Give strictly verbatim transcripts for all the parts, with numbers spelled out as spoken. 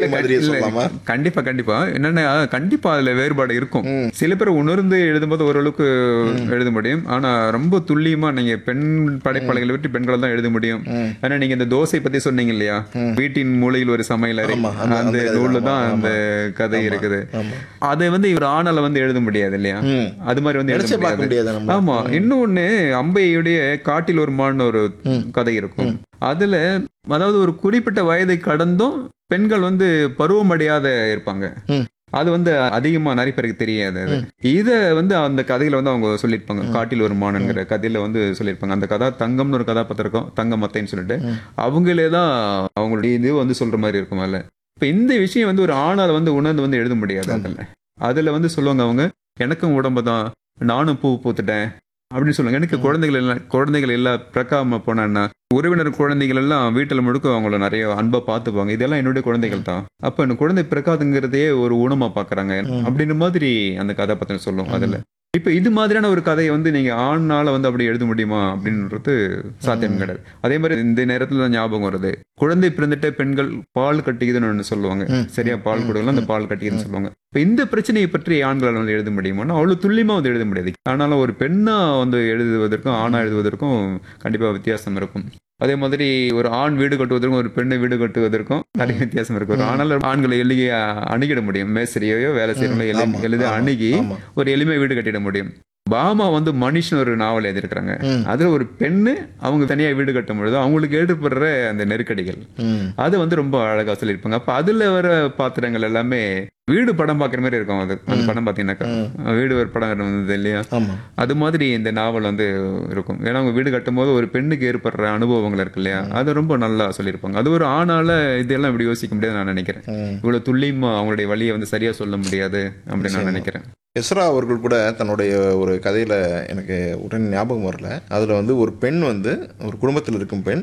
மாதிரியே சொல்லலாமா? கண்டிப்பா கண்டிப்பா என்னன்னா கண்டிப்பா அதுல வேறுபாடு இருக்கும். சில பேர் உணர்ந்து எழுதும்போது ஓரளவுக்கு எழுத முடியும். ஆனா ரொம்ப துல்லியமா நீங்க பெண் படைப்பாளிகளை விட்டு பெண்களை தான் எழுத முடியும். ஆனா நீங்க இந்த தோசை பத்தி சொன்னீங்க இல்லையா, வீட்டின் மூலையில் ஒரு சமையலறை, அந்த நூல்ல தான் அந்த கதை இருக்குது. அதை வந்து இவர் ஆணால வந்து எழுத முடியாது இல்லையா, அது மாதிரி வந்து எழுத முடியாது. ஆமா. இன்னொன்னு அம்பையுடைய காட்டில் ஒரு மான் ஒரு கதை இருக்கும். அதுல அதாவது ஒரு குறிப்பிட்ட வயதை கடந்தும் பெண்கள் வந்து பருவமடையாத இருப்பாங்க. அது வந்து அதிகமா நிறைய பேருக்கு தெரியாது. அது இத வந்து அந்த கதையில வந்து அவங்க சொல்லியிருப்பாங்க. காட்டில் ஒரு மான்ங்கிற கதையில வந்து சொல்லியிருப்பாங்க. அந்த கதா தங்கம்னு ஒரு கதாபாத்திரம் இருக்கும், தங்கம் மத்தைன்னு சொல்லிட்டு அவங்களே தான் அவங்களுடைய இது வந்து சொல்ற மாதிரி இருக்கும். அதுல இப்ப இந்த விஷயம் வந்து ஒரு ஆணால வந்து உணர்ந்து வந்து எழுத முடியாது. அதுல அதுல வந்து சொல்லுவாங்க அவங்க, எனக்கும் உடம்பு தான், நானும் பூ பூத்துட்டேன் அப்படின்னு சொல்லுவாங்க. எனக்கு குழந்தைகள் எல்லாம் குழந்தைகள் எல்லாம் பிறக்காம போனா உறவினர் குழந்தைகள் எல்லாம் வீட்டுல முழுக்க அவங்கள நிறைய அன்பா பார்த்துப்பாங்க. இதெல்லாம் என்னுடைய குழந்தைகள் தான். அப்ப எனக்கு குழந்தை பிறக்காதுங்கிறதே ஒரு ஊனமா பாக்குறாங்க அப்படின்ற மாதிரி அந்த கதாபாத்திரம் சொல்லும். அதுல இப்ப இது மாதிரியான ஒரு கதையை வந்து நீங்க ஆண்னால வந்து அப்படி எழுத முடியுமா அப்படின்றது சாத்தியம் கிடையாது. அதே மாதிரி இந்த நேரத்துல ஞாபகம் வருது, குழந்தை பிறந்துட்டு பெண்கள் பால் கட்டிக்குதுன்னு ஒண்ணு சொல்லுவாங்க. சரியா பால் கொடுக்கலாம், அந்த பால் கட்டிக்குதுன்னு சொல்லுவாங்க. இப்ப இந்த பிரச்சனையை பற்றி ஆண்களால் வந்து எழுத முடியுமா? அவ்வளவு துல்லியமா வந்து எழுத முடியாது. ஆனாலும் ஒரு பெண்ணா வந்து எழுதுவதற்கும் ஆணா எழுதுவதற்கும் கண்டிப்பா வித்தியாசம் இருக்கும். அதே மாதிரி ஒரு ஆண் வீடு கட்டுவதற்கும் ஒரு பெண்ணை வீடு கட்டுவதற்கும் நிறைய வித்தியாசம் இருக்கு. ஒரு ஆணால ஆண்களை எளிய அணுகிட முடியும், மேஸ்திரியோ வேலை செய்யறவங்களோ எளித அணுகி ஒரு எளிமை வீடு கட்டிட முடியும். பாமா வந்து மனுஷன் ஒரு நாவல் எழுதியிருக்கிறாங்க. அதுல ஒரு பெண்ணு அவங்க தனியா வீடு கட்டும் பொழுது அவங்களுக்கு ஏற்படுற அந்த நெருக்கடிகள் அது வந்து ரொம்ப அழகா சொல்லியிருப்பாங்க. அப்ப அதுல வர பாத்திரங்கள் எல்லாமே வீடு படம் பாக்குற மாதிரி இருக்கும். அது அந்த படம் பாத்தீங்கன்னாக்கா வீடு ஒரு படம் இருந்தது இல்லையா, அது மாதிரி இந்த நாவல் வந்து இருக்கும். ஏன்னா அவங்க வீடு கட்டும் போது ஒரு பெண்ணுக்கு ஏற்படுற அனுபவங்கள் இருக்கு இல்லையா, அது ரொம்ப நல்லா சொல்லியிருப்பாங்க. அது ஒரு ஆணால இதெல்லாம் இப்படி யோசிக்க முடியாது நான் நினைக்கிறேன். இவ்வளவு துல்லியமா அவங்களுடைய வழியை வந்து சரியா சொல்ல முடியாது அப்படின்னு நான் நினைக்கிறேன். எஸ்ரா அவர்கள் கூட தன்னுடைய ஒரு கதையில எனக்கு உடனே ஞாபகம் வரல, அதுல வந்து ஒரு பெண் வந்து ஒரு குடும்பத்தில் இருக்கும் பெண்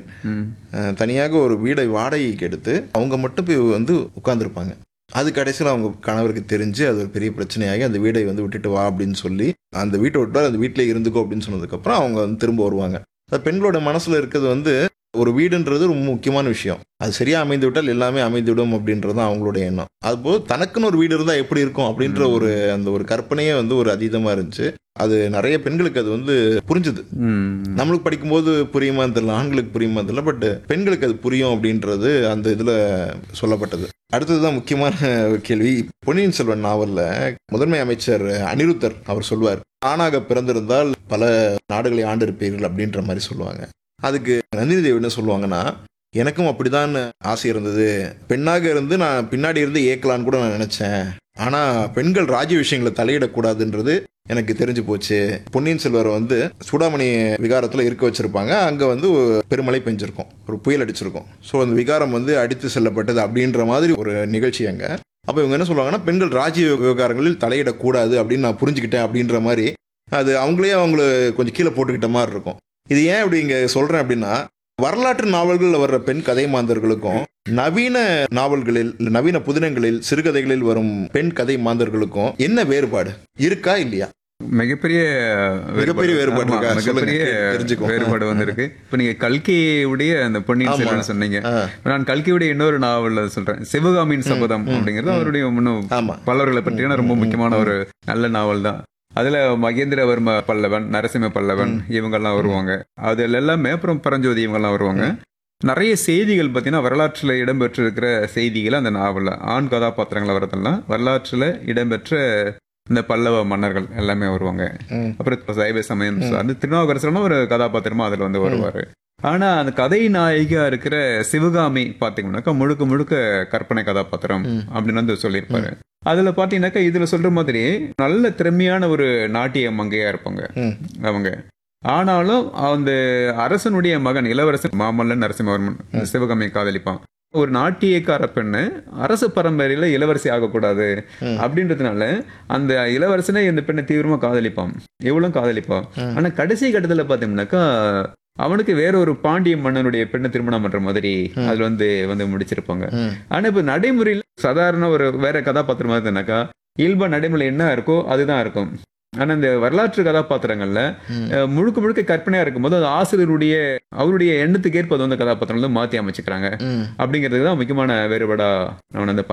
தனியாக ஒரு வீடை வாடகைக்கு எடுத்து அவங்க மட்டும் போய் வந்து உட்கார்ந்துருப்பாங்க. அது கடைசியில் அவங்க கணவருக்கு தெரிஞ்சு அது ஒரு பெரிய பிரச்சனையாகி அந்த வீடை வந்து விட்டுட்டு வா அப்படின்னு சொல்லி அந்த வீட்டை விட்டு அந்த வீட்டிலே இருந்துக்கோ அப்படின்னு சொன்னதுக்கப்புறம் அவங்க வந்து திரும்ப வருவாங்க. அது பெண்களோட மனசுல இருக்கிறது வந்து ஒரு வீடுன்றது ரொம்ப முக்கியமான விஷயம், அது சரியா அமைந்து விட்டால் எல்லாமே அமைந்துவிடும் அப்படின்றது அவங்களுடைய எண்ணம். அதுபோது தனக்குன்னு ஒரு வீடு இருந்தால் எப்படி இருக்கும் அப்படின்ற ஒரு அந்த ஒரு கற்பனையே வந்து ஒரு அதீதமாக இருந்துச்சு. அது நிறைய பெண்களுக்கு அது வந்து புரிஞ்சுது. நம்மளுக்கு படிக்கும்போது புரியுமா தெரியல, ஆண்களுக்கு புரியுமா தெரியல, பட் பெண்களுக்கு அது புரியும் அப்படின்றது அந்த இதுல சொல்லப்பட்டது. அடுத்ததுதான் முக்கியமான கேள்வி. பொன்னியின் செல்வன் நாவல்ல முதன்மை அமைச்சர் அனிருத்தர் அவர் சொல்வார், ஆணாக பிறந்திருந்தால் பல நாடுகளை ஆண்டு இருப்பீர்கள் அப்படின்ற மாதிரி சொல்லுவாங்க. அதுக்கு நந்தினி தேவி என்ன சொல்லுவாங்கன்னா, எனக்கும் அப்படிதான் ஆசை இருந்தது, பெண்ணாக இருந்து நான் பின்னாடி இருந்து ஏக்கலான்னு கூட நான் நினைச்சேன், ஆனா பெண்கள் ராஜ்ய விஷயங்களை தலையிடக்கூடாதுன்றது எனக்கு தெரிஞ்சு போச்சு. பொன்னியின் செல்வரை வந்து சூடாமணி விகாரத்தில் இருக்க வச்சிருப்பாங்க, அங்கே வந்து பெருமழை பெஞ்சிருக்கும், ஒரு புயல் அடிச்சிருக்கும். ஸோ அந்த விகாரம் வந்து அடித்து செல்லப்பட்டது அப்படின்ற மாதிரி ஒரு நிகழ்ச்சி அங்கே. அப்போ இவங்க என்ன சொல்லுவாங்கன்னா, பெண்கள் ராஜ்ய விவகாரங்களில் தலையிடக்கூடாது அப்படின்னு நான் புரிஞ்சுக்கிட்டேன் அப்படின்ற மாதிரி அது அவங்களே அவங்கள கொஞ்சம் கீழே போட்டுக்கிட்ட மாதிரி இருக்கும். இது ஏன் அப்படி இங்கே சொல்கிறேன் அப்படின்னா, வரலாற்று நாவல்களில் வர்ற பெண் கதை மாந்தர்களுக்கும் நவீன நாவல்களில் நவீன புதினங்களில் சிறுகதைகளில் வரும் பெண் கதை மாந்தர்களுக்கும் என்ன வேறுபாடு இருக்கா இல்லையா? மிகப்பெரிய மிகப்பெரிய வேறுபாடு மிகப்பெரிய வேறுபாடு வந்து இருக்கு. இப்ப நீங்க கல்கியுடைய அந்த பொன்னியின் செல்வன் சொன்னீங்க, நான் கல்கியுடைய இன்னொரு நாவல் சொல்றேன், சிவகாமியின் சபதம் அப்படிங்கிறது அவருடைய இன்னும் பல்லவர்களை பற்றியான ரொம்ப முக்கியமான ஒரு நல்ல நாவல் தான். அதுல மகேந்திரவர்ம பல்லவன், நரசிம்ம பல்லவன் இவங்கெல்லாம் வருவாங்க. அதுல எல்லாமே அப்புறம் பரஞ்சோதி இவங்கெல்லாம் வருவாங்க. நிறைய செய்திகள் பார்த்தீங்கன்னா வரலாற்றுல இடம்பெற்று இருக்கிற செய்திகள் அந்த நாவல்ல, ஆண் கதாபாத்திரங்களை வரதெல்லாம் வரலாற்றுல இடம்பெற்ற இந்த பல்லவ மன்னர்கள் எல்லாமே வருவாங்க. அப்புறம் சைவ சமயம் அந்த திருநாவுக்கரசர்னு ஒரு கதாபாத்திரமா அதுல வந்து வருவாரு. ஆனா அந்த கதை நாயகியா இருக்கிற சிவகாமி பாத்தீங்கன்னாக்கா முழுக்க முழுக்க கற்பனை கதாபாத்திரம் அப்படின்னு வந்து சொல்லியிருப்பாரு. அதுல பாத்தீங்கன்னாக்கா இதுல சொல்ற மாதிரி நல்ல திறமையான ஒரு நாட்டிய மங்கையா இருப்பாங்க அவங்க. ஆனாலும் அந்த அரசனுடைய மகன் இளவரசன் மாமல்லன் நரசிம்மவர்மன் சிவகாமியை காதலிப்பான். ஒரு நாட்டியக்கார பெண்ணு அரசு பரம்பரையில இளவரசி ஆகக்கூடாது அப்படின்றதுனால அந்த இளவரசனை இந்த பெண்ணை தீவிரமா காதலிப்பான், எவ்வளவு காதலிப்பான். ஆனா கடைசி கட்டத்துல பாத்தீங்கன்னாக்கா அவனுக்கு வேற ஒரு பாண்டிய மன்னனுடைய பெண்ணை திருமணம் பண்ற மாதிரி அதுல வந்து வந்து முடிச்சிருப்பாங்க. ஆனா இப்ப நடைமுறையில் சாதாரண ஒரு வேற கதாபாத்திரமா இருந்தாக்கா இயல்பா நடைமுறை என்ன இருக்கோ அதுதான் இருக்கும். ஆனா இந்த வரலாற்று கதாபாத்திரங்கள்ல முழுக்க முழுக்க கற்பனையா இருக்கும்போது அது ஆசிரியருடைய அவருடைய எண்ணத்துக்கு ஏற்ப வந்து கதாபாத்திரம் மாத்தி அமைச்சுக்கிறாங்க அப்படிங்கிறதுக்கு தான் முக்கியமான வேறுபாடா நான் வந்து